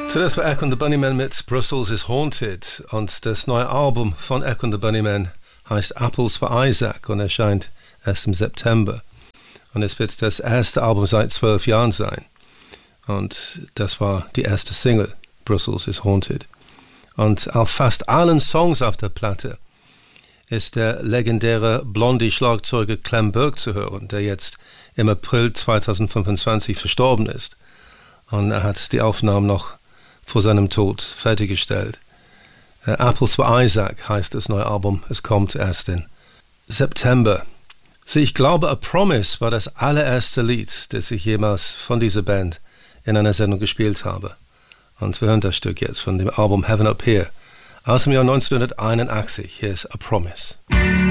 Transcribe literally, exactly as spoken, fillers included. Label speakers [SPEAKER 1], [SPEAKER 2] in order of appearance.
[SPEAKER 1] Zuerst war Echo and the Bunnymen mit Brussels is Haunted und das neue Album von Echo and the Bunnymen heißt Apples for Isaac und erscheint erst im September. Und es wird das erste Album seit zwölf Jahren sein. Und das war die erste Single, Brussels is Haunted. Und auf fast allen Songs auf der Platte ist der legendäre Blondie-Schlagzeuger Clem Burke zu hören, der jetzt im April zweitausendfünfundzwanzig verstorben ist. Und er hat die Aufnahmen noch vor seinem Tod fertiggestellt. Uh, Apples for Isaac heißt das neue Album. Es kommt erst im September. So, ich glaube, A Promise war das allererste Lied, das ich jemals von dieser Band in einer Sendung gespielt habe. Und wir hören das Stück jetzt von dem Album Heaven Up Here aus dem Jahr neunzehnhunderteinundachtzig. Hier ist A Promise.